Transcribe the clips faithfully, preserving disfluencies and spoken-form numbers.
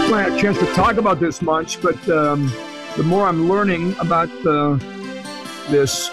I had a chance to talk about this much, but um, the more I'm learning about uh, this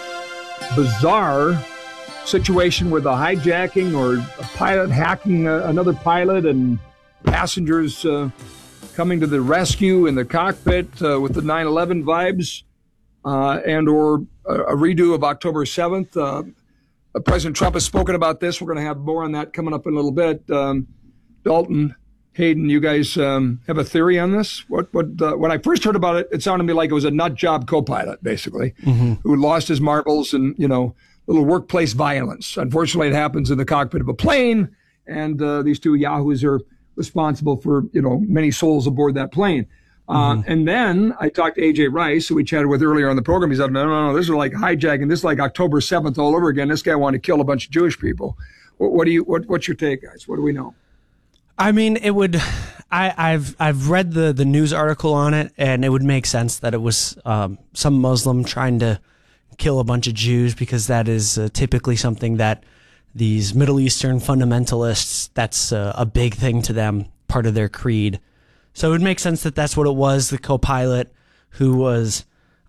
bizarre situation with a hijacking or a pilot hacking uh, another pilot and passengers uh, coming to the rescue in the cockpit uh, with the nine eleven vibes uh, and or a redo of October seventh. Uh, President Trump has spoken about this. We're going to have more on that coming up in a little bit. Um, Dalton, Hayden, you guys um, have a theory on this? What? What? Uh, when I first heard about it, it sounded to me like it was a nut job co-pilot, basically, mm-hmm. who lost his marbles and, you know, little workplace violence. Unfortunately, it happens in the cockpit of a plane, and uh, these two yahoos are responsible for, you know, many souls aboard that plane. Uh, mm-hmm. And then I talked to A J Rice, who we chatted with earlier on the program. He said, no, no, no, this is like hijacking. This is like October seventh all over again. This guy wanted to kill a bunch of Jewish people. What, what do you? What, what's your take, guys? What do we know? I mean, it would. I, I've I've read the, the news article on it, and it would make sense that it was um, some Muslim trying to kill a bunch of Jews, because that is uh, typically something that these Middle Eastern fundamentalists, that's uh, a big thing to them, part of their creed. So it would make sense that that's what it was. The co-pilot, who was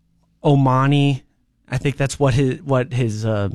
Omani, I think that's what his what his uh,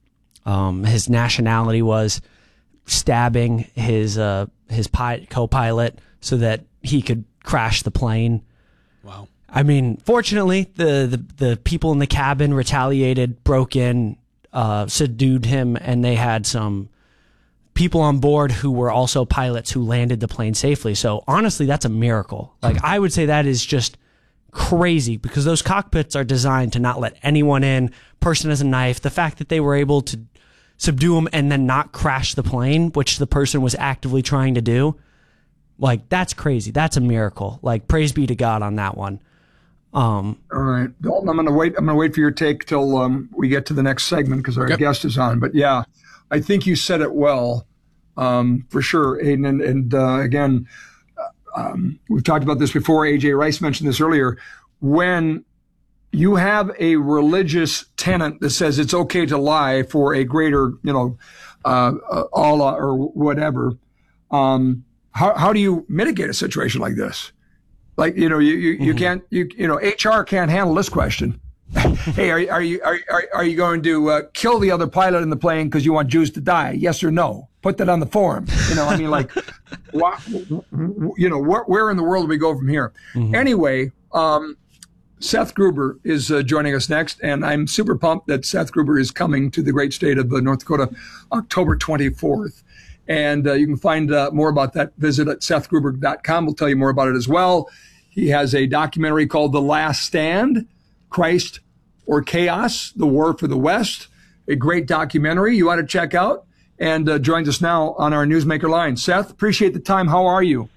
um, his nationality was, stabbing his uh, his pi- co-pilot so that he could crash the plane. Wow. I mean, fortunately, the, the, the people in the cabin retaliated, broke in, uh, subdued him, and they had some people on board who were also pilots who landed the plane safely. So honestly, that's a miracle. Like, I would say that is just crazy, because those cockpits are designed to not let anyone in. Person has a knife. The fact that they were able to subdue him and then not crash the plane, which the person was actively trying to do, like, that's crazy. That's a miracle. Like, praise be to God on that one. Um, All right, Dalton, I'm going to wait. I'm going to wait for your take till um, we get to the next segment, because our yep. guest is on. But yeah, I think you said it well, um, for sure, Aiden. And, and uh, again, uh, um, we've talked about this before. A J Rice mentioned this earlier. When you have a religious tenet that says it's okay to lie for a greater, you know, uh, uh, Allah or whatever, um, how how do you mitigate a situation like this? Like, you know, you, you, you mm-hmm. can't, you, you know, H R can't handle this question. Hey, are, are you, are, are, are you going to uh, kill the other pilot in the plane because you want Jews to die? Yes or no? Put that on the form. You know, I mean, like, what, you know, where, where in the world do we go from here? Mm-hmm. Anyway, um, Seth Gruber is uh, joining us next, and I'm super pumped that Seth Gruber is coming to the great state of uh, North Dakota October twenty-fourth. And uh, you can find uh, more about that visit at seth gruber dot com. We'll tell you more about it as well. He has a documentary called The Last Stand, Christ or Chaos, The War for the West. A great documentary you ought to check out. And uh, joins us now on our Newsmaker line. Seth, appreciate the time. How are you?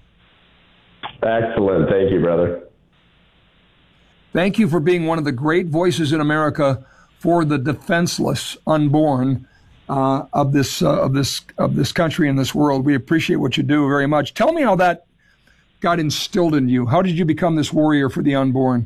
Excellent. Thank you, brother. Thank you for being one of the great voices in America for the defenseless unborn uh, of this uh, of this of this country and this world. We appreciate what you do very much. Tell me how that got instilled in you. How did you become this warrior for the unborn?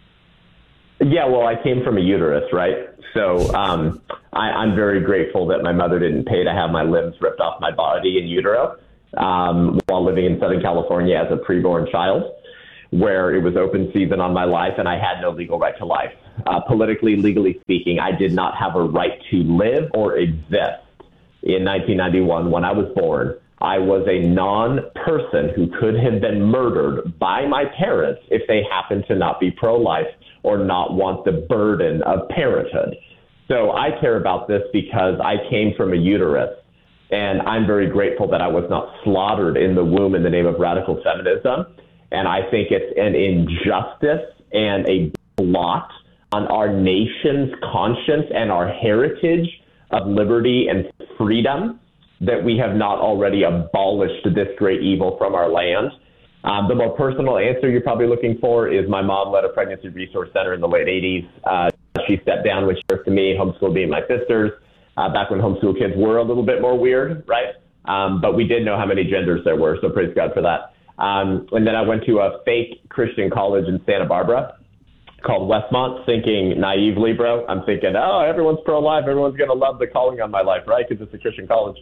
Yeah, well, I came from a uterus, right? So um, I, I'm very grateful that my mother didn't pay to have my limbs ripped off my body in utero um, while living in Southern California as a preborn child, where it was open season on my life and I had no legal right to life. Uh, politically, legally speaking, I did not have a right to live or exist in nineteen ninety-one when I was born. I was a non-person who could have been murdered by my parents if they happened to not be pro-life or not want the burden of parenthood. So I care about this because I came from a uterus, and I'm very grateful that I was not slaughtered in the womb in the name of radical feminism. And I think it's an injustice and a blot on our nation's conscience and our heritage of liberty and freedom that we have not already abolished this great evil from our land. Um, the more personal answer you're probably looking for is my mom led a pregnancy resource center in the late eighties. Uh, she stepped down when she birthed to me, homeschooled me and my sisters, uh, back when homeschool kids were a little bit more weird, right? Um, but we did know how many genders there were, so praise God for that. Um, and then I went to a fake Christian college in Santa Barbara called Westmont, thinking naively, bro. I'm thinking, oh, everyone's pro-life. Everyone's going to love the calling on my life, right? Because it's a Christian college.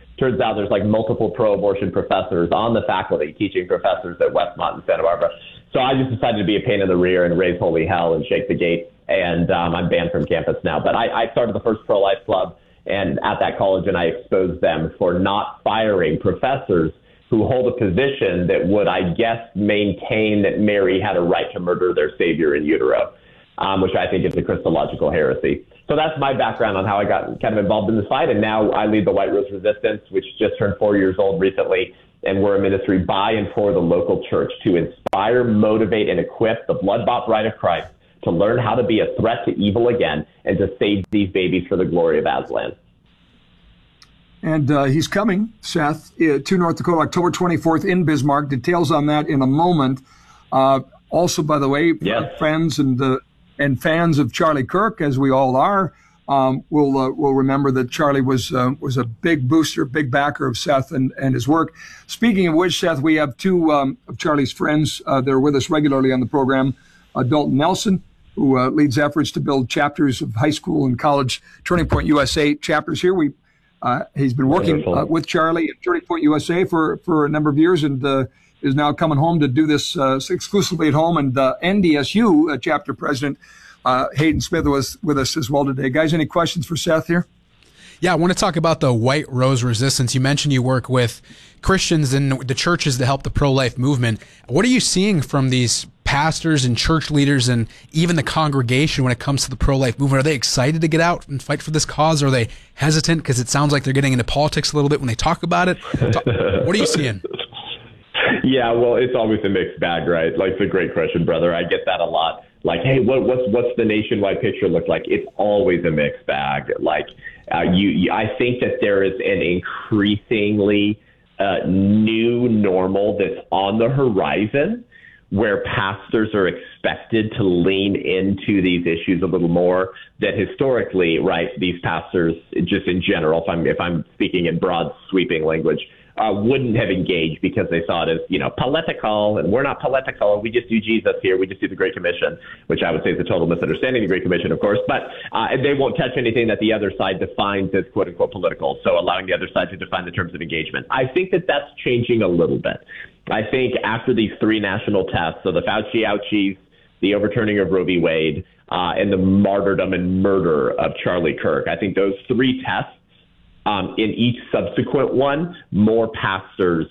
Turns out there's like multiple pro-abortion professors on the faculty, teaching professors at Westmont and Santa Barbara. So I just decided to be a pain in the rear and raise holy hell and shake the gates. And um, I'm banned from campus now. But I, I started the first pro-life club and at that college, and I exposed them for not firing professors who hold a position that would, I guess, maintain that Mary had a right to murder their savior in utero, um, which I think is a Christological heresy. So that's my background on how I got kind of involved in this fight. And now I lead the White Rose Resistance, which just turned four years old recently. And we're a ministry by and for the local church to inspire, motivate, and equip the blood-bought bride of Christ to learn how to be a threat to evil again and to save these babies for the glory of Aslan. And uh, he's coming, Seth, uh, to North Dakota, October twenty-fourth in Bismarck. Details on that in a moment. Uh, also, by the way, yes. friends and uh, and fans of Charlie Kirk, as we all are, um, will uh, will remember that Charlie was uh, was a big booster, big backer of Seth and, and his work. Speaking of which, Seth, we have two um, of Charlie's friends uh, that are with us regularly on the program. Uh, Dalton Nelson, who uh, leads efforts to build chapters of high school and college Turning Point U S A chapters here. We Uh, he's been working uh, with Charlie at Turning Point U S A for, for a number of years and uh, is now coming home to do this uh, exclusively at home. And uh, N D S U uh, chapter president uh, Hayden Smith was with us as well today. Guys, any questions for Seth here? Yeah, I want to talk about the White Rose Resistance. You mentioned you work with Christians and the churches to help the pro-life movement. What are you seeing from these pastors and church leaders and even the congregation when it comes to the pro-life movement? Are they excited to get out and fight for this cause? Or are they hesitant because it sounds like they're getting into politics a little bit when they talk about it? What are you seeing? Yeah, well, it's always a mixed bag, right? Like the great Christian brother, I get that a lot. Like, hey, what, what's what's the nationwide picture look like? It's always a mixed bag. Like, uh, you, you, I think that there is an increasingly uh, new normal that's on the horizon, where pastors are expected to lean into these issues a little more that historically, right, these pastors, just in general, if I'm if I'm speaking in broad sweeping language, uh, wouldn't have engaged because they saw it as, you know, political, and we're not political. We just do Jesus here. We just do the Great Commission, which I would say is a total misunderstanding of the Great Commission, of course. But uh, they won't touch anything that the other side defines as quote unquote political. So allowing the other side to define the terms of engagement. I think that that's changing a little bit. I think after these three national tests, so the Fauci ouchies, the overturning of Roe v. Wade, uh, and the martyrdom and murder of Charlie Kirk, I think those three tests, um, in each subsequent one, more pastors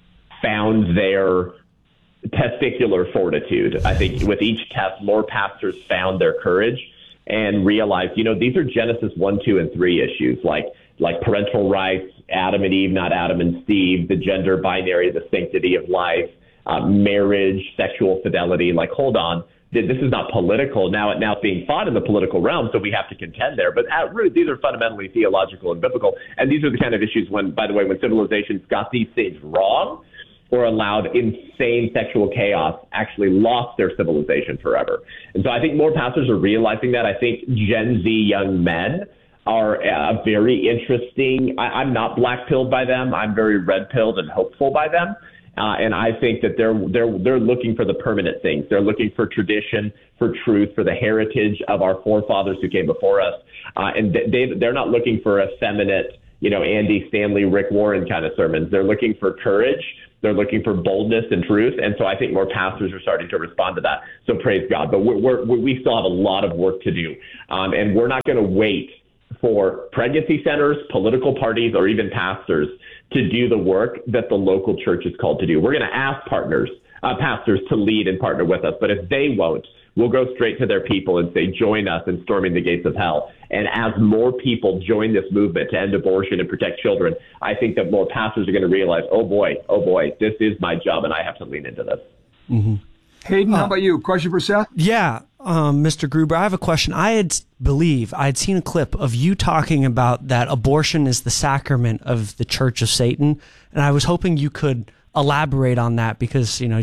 found their testicular fortitude. I think with each test, more pastors found their courage and realized, you know, these are Genesis one, two, and three issues, like like parental rights, Adam and Eve, not Adam and Steve, the gender binary, the sanctity of life, uh, marriage, sexual fidelity. Like, hold on, this is not political. Now, now it's being fought in the political realm, so we have to contend there. But at root, these are fundamentally theological and biblical. And these are the kind of issues when, by the way, when civilizations got these things wrong or allowed insane sexual chaos, actually lost their civilization forever. And so I think more pastors are realizing that. I think Gen Z young men are uh, very interesting. I, I'm not black-pilled by them. I'm very red-pilled and hopeful by them. Uh, and I think that they're they're they're looking for the permanent things. They're looking for tradition, for truth, for the heritage of our forefathers who came before us. Uh, and they they're not looking for effeminate, you know, Andy Stanley, Rick Warren kind of sermons. They're looking for courage. They're looking for boldness and truth. And so I think more pastors are starting to respond to that. So praise God. But we're, we're, we still have a lot of work to do, um, and we're not going to wait for pregnancy centers, political parties, or even pastors to do the work that the local church is called to do. We're going to ask partners, uh, pastors to lead and partner with us. But if they won't, we'll go straight to their people and say, join us in storming the gates of hell. And as more people join this movement to end abortion and protect children, I think that more pastors are going to realize, oh boy, oh boy, this is my job and I have to lean into this. Mm-hmm. Hayden, how about you? Question for Seth? Yeah, um, Mister Gruber, I have a question. I had believe I had seen a clip of you talking about that abortion is the sacrament of the Church of Satan, and I was hoping you could elaborate on that because, you know,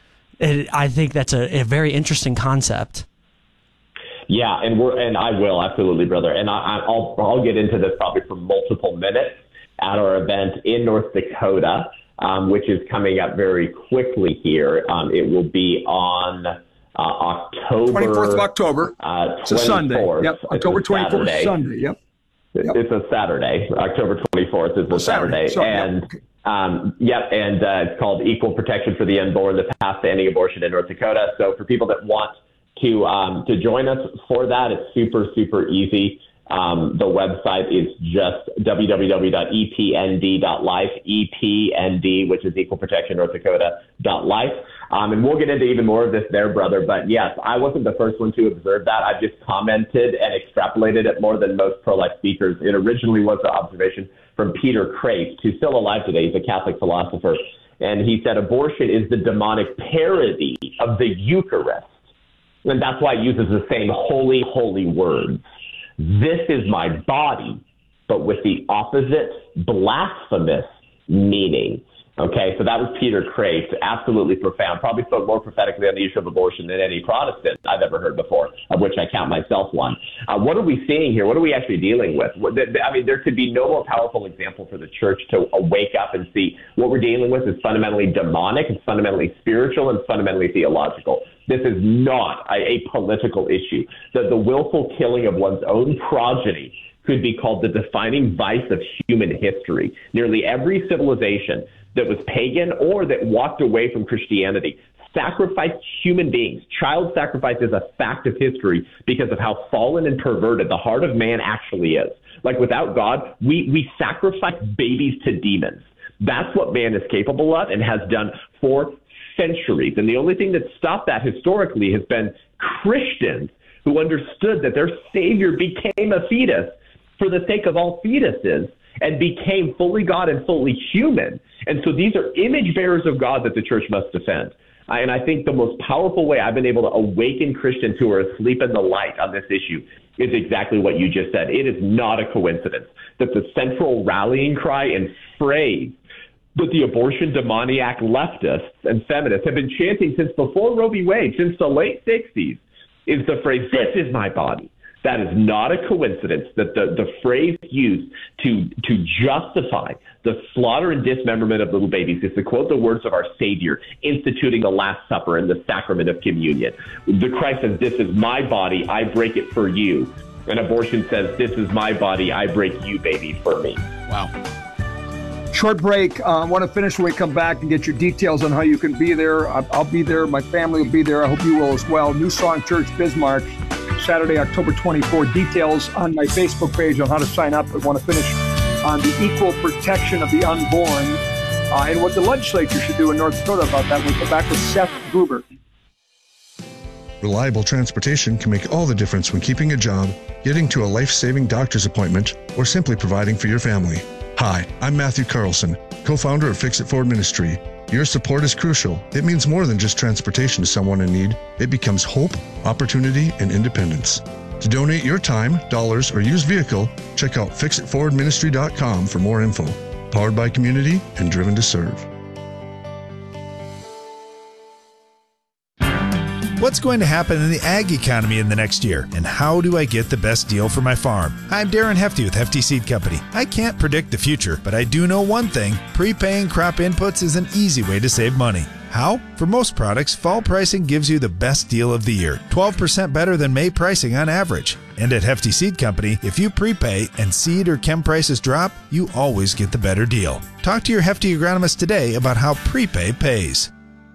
it, I think that's a, a very interesting concept. Yeah, and we're and I will absolutely, brother, and I, I'll I'll get into this probably for multiple minutes at our event in North Dakota. Um, which is coming up very quickly here. Um, it will be on uh, October twenty-fourth of October. Uh, it's a Sunday. Yep, October twenty-fourth, Sunday. Yep. Yep. It's a Saturday. October twenty-fourth is a oh, Saturday. Saturday. So, and yep. um, yep, and uh, it's called Equal Protection for the Unborn, the Path to Ending Abortion in North Dakota. So for people that want to um, to join us for that, it's super, super easy. Um, the website is just w w w dot e p n d dot life, E P N D, which is Equal Protection North Dakota dot life. Um, and we'll get into even more of this there, brother. But yes, I wasn't the first one to observe that. I've just commented and extrapolated it more than most pro-life speakers. It originally was an observation from Peter Kreeft, who's still alive today. He's a Catholic philosopher. And he said abortion is the demonic parody of the Eucharist. And that's why it uses the same holy, holy words. This is my body, but with the opposite blasphemous meaning. Okay, so that was Peter Kreeft, absolutely profound, probably spoke more prophetically on the issue of abortion than any Protestant I've ever heard before, of which I count myself one. Uh, what are we seeing here? What are we actually dealing with? I mean, there could be no more powerful example for the church to wake up and see what we're dealing with is fundamentally demonic, it's fundamentally spiritual, and fundamentally theological. This is not a, a political issue. The, the willful killing of one's own progeny could be called the defining vice of human history. Nearly every civilization that was pagan or that walked away from Christianity sacrificed human beings. Child sacrifice is a fact of history because of how fallen and perverted the heart of man actually is. Like without God, we, we sacrifice babies to demons. That's what man is capable of and has done for centuries. And the only thing that stopped that historically has been Christians who understood that their Savior became a fetus for the sake of all fetuses and became fully God and fully human. And so these are image bearers of God that the church must defend. And I think the most powerful way I've been able to awaken Christians who are asleep in the light on this issue is exactly what you just said. It is not a coincidence that the central rallying cry and phrase that the abortion demoniac leftists and feminists have been chanting since before Roe v. Wade, since the late sixties, is the phrase, "This is my body." That is not a coincidence that the, the phrase used to to justify the slaughter and dismemberment of little babies is to quote the words of our Savior instituting the Last Supper and the sacrament of communion. The Christ says, "This is my body, I break it for you." And abortion says, "This is my body, I break you, baby, for me." Wow. Short break. I uh, want to finish when we come back and get your details on how you can be there. I'll, I'll be there. My family will be there. I hope you will as well. New Song Church, Bismarck, Saturday, October twenty-fourth. Details on my Facebook page on how to sign up. I want to finish on the equal protection of the unborn uh, and what the legislature should do in North Dakota about that. We'll go back with Seth Gruber. Reliable transportation can make all the difference when keeping a job, getting to a life-saving doctor's appointment, or simply providing for your family. Hi, I'm Matthew Carlson, co-founder of Fix It Forward Ministry. Your support is crucial. It means more than just transportation to someone in need. It becomes hope, opportunity, and independence. To donate your time, dollars, or used vehicle, check out fix it forward ministry dot com for more info. Powered by community and driven to serve. What's going to happen in the ag economy in the next year? And how do I get the best deal for my farm? I'm Darren Hefty with Hefty Seed Company. I can't predict the future, but I do know one thing. Prepaying crop inputs is an easy way to save money. How? For most products, fall pricing gives you the best deal of the year, twelve percent better than May pricing on average. And at Hefty Seed Company, if you prepay and seed or chem prices drop, you always get the better deal. Talk to your Hefty agronomist today about how prepay pays.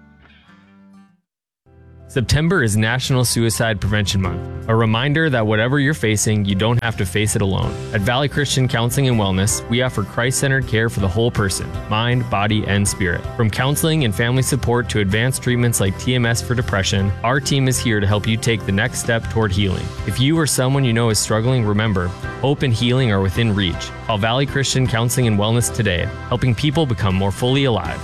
September is National Suicide Prevention Month, a reminder that whatever you're facing, you don't have to face it alone. At Valley Christian Counseling and Wellness, we offer Christ-centered care for the whole person, mind, body, and spirit. From counseling and family support to advanced treatments like T M S for depression, our team is here to help you take the next step toward healing. If you or someone you know is struggling, remember, hope and healing are within reach. Call Valley Christian Counseling and Wellness today, helping people become more fully alive.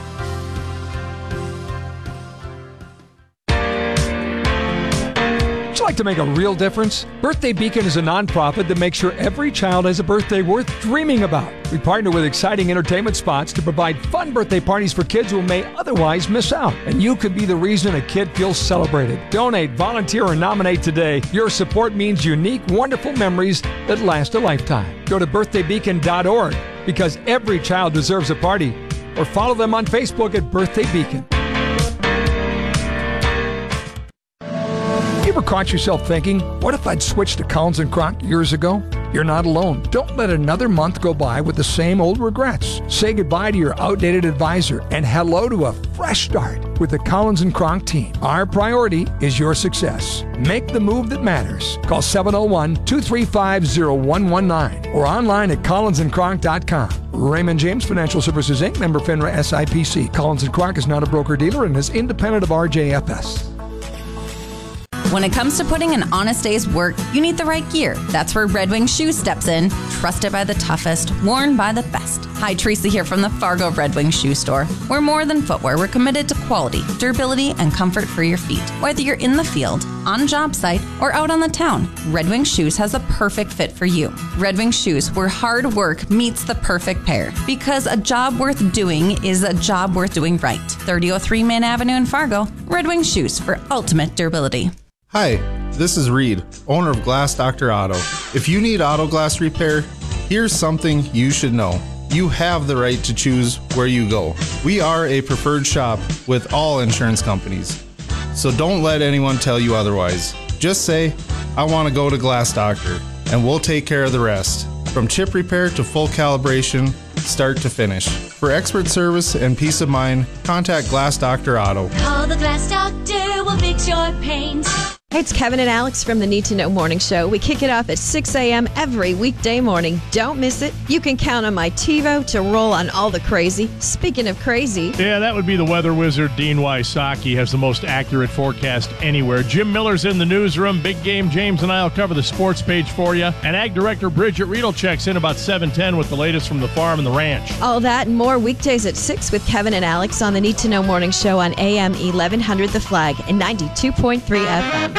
Like to make a real difference? Birthday Beacon is a nonprofit that makes sure every child has a birthday worth dreaming about. We partner with exciting entertainment spots to provide fun birthday parties for kids who may otherwise miss out. And you could be the reason a kid feels celebrated. Donate, volunteer, or nominate today. Your support means unique, wonderful memories that last a lifetime. Go to birthday beacon dot org because every child deserves a party. Or follow them on Facebook at Birthday Beacon. You ever caught yourself thinking, what if I'd switched to Collins and Crocke years ago? You're not alone. Don't let another month go by with the same old regrets. Say goodbye to your outdated advisor and hello to a fresh start with the Collins and Cronk team. Our priority is your success. Make the move that matters. Call seven oh one, two three five, oh one one nine or online at collins and cronk dot com. Raymond James Financial Services, Incorporated, member FINRA S I P C. Collins and Cronk is not a broker-dealer and is independent of R J F S. When it comes to putting an honest day's work, you need the right gear. That's where Red Wing Shoes steps in. Trusted by the toughest, worn by the best. Hi, Teresa here from the Fargo Red Wing Shoe Store. We're more than footwear. We're committed to quality, durability, and comfort for your feet. Whether you're in the field, on a job site, or out on the town, Red Wing Shoes has the perfect fit for you. Red Wing Shoes, where hard work meets the perfect pair. Because a job worth doing is a job worth doing right. thirty oh three Main Avenue in Fargo. Red Wing Shoes for ultimate durability. Hi, this is Reed, owner of Glass Doctor Auto. If you need auto glass repair, here's something you should know. You have the right to choose where you go. We are a preferred shop with all insurance companies. So don't let anyone tell you otherwise. Just say, I want to go to Glass Doctor, and we'll take care of the rest. From chip repair to full calibration, start to finish. For expert service and peace of mind, contact Glass Doctor Auto. Call the Glass Doctor, we'll fix your paint. Hey, it's Kevin and Alex from the Need to Know Morning Show. We kick it off at six a.m. every weekday morning. Don't miss it. You can count on my TiVo to roll on all the crazy. Speaking of crazy. Yeah, that would be the weather wizard, Dean Wysocki, has the most accurate forecast anywhere. Jim Miller's in the newsroom. Big Game James and I will cover the sports page for you. And Ag Director Bridget Riedel checks in about seven ten with the latest from the farm and the ranch. All that and more weekdays at six with Kevin and Alex on the Need to Know Morning Show on A M eleven hundred The Flag and ninety-two point three F M.